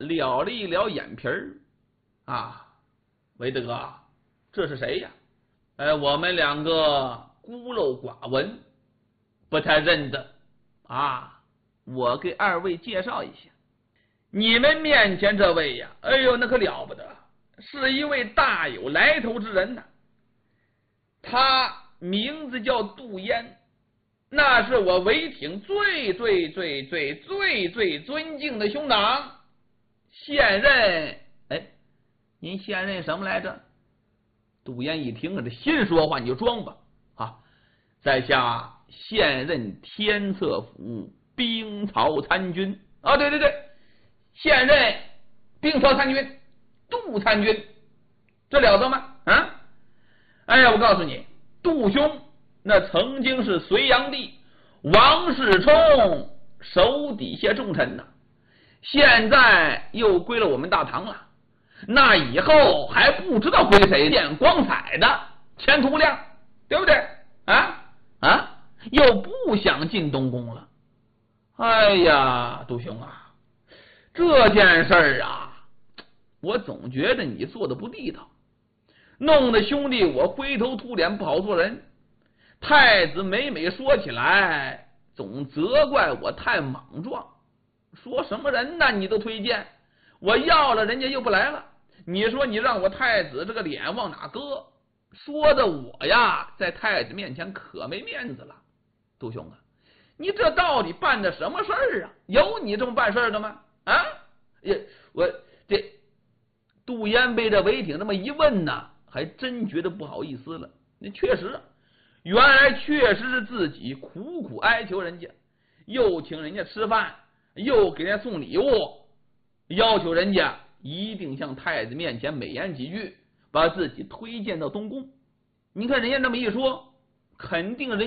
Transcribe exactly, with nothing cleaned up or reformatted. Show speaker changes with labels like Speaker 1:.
Speaker 1: 撩了一撩眼皮儿，啊，韦大哥，这是谁呀？哎，我们两个孤陋寡闻，不太认得啊。我给二位介绍一下，你们面前这位呀，哎呦，那可了不得，是一位大有来头之人呐。他名字叫杜淹，那是我韦挺最最最最最最尊敬的兄长，现任哎，您现任什么来着？杜淹一听啊，这心说话你就装吧啊！在下现任天策府兵曹参军啊，对对对，现任兵曹参军杜参军，这了得吗？啊！哎呀，我告诉你，杜兄那曾经是隋炀帝王世充手底下重臣呢，现在又归了我们大唐了。那以后还不知道归谁，见光彩的，前途无量，对不对？啊啊，又不想进东宫了。哎呀，杜兄啊，这件事儿啊，我总觉得你做的不地道，弄得兄弟我灰头土脸，不好做人。太子每每说起来，总责怪我太莽撞，说什么人呢？你都推荐。我要了人家又不来了，你说你让我太子这个脸往哪搁？说的我呀在太子面前可没面子了。杜兄啊，你这到底办的什么事儿啊？有你这么办事儿的吗？啊，也我这杜淹被这韦挺这么一问呢，还真觉得不好意思了。那确实，原来确实是自己苦苦哀求人家，又请人家吃饭，又给人家送礼物，要求人家一定向太子面前美言几句，把自己推荐到东宫。你看人家这么一说，肯定人